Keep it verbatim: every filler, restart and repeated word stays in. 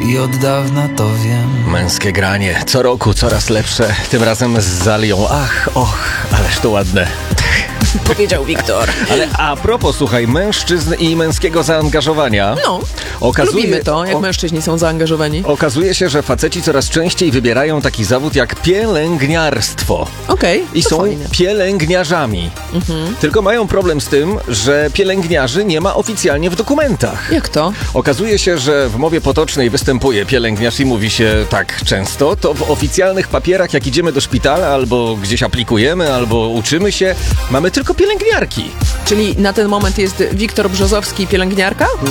i od dawna to wiem. Męskie granie, co roku coraz lepsze, tym razem z Zalią. Ach, och, ależ to ładne. Powiedział Wiktor. Ale a propos, słuchaj, mężczyzn i męskiego zaangażowania. No, okazuje, lubimy to, jak o, mężczyźni są zaangażowani. Okazuje się, że faceci coraz częściej wybierają taki zawód jak pielęgniarstwo. Okej, I to są fajnie. pielęgniarzami. Mhm. Tylko mają problem z tym, że pielęgniarzy nie ma oficjalnie w dokumentach. Jak to? Okazuje się, że w mowie potocznej występuje pielęgniarz i mówi się tak często, to w oficjalnych papierach, jak idziemy do szpitala, albo gdzieś aplikujemy, albo uczymy się, mamy tylko pielęgniarki. Czyli na ten moment jest Wiktor Brzozowski, pielęgniarka?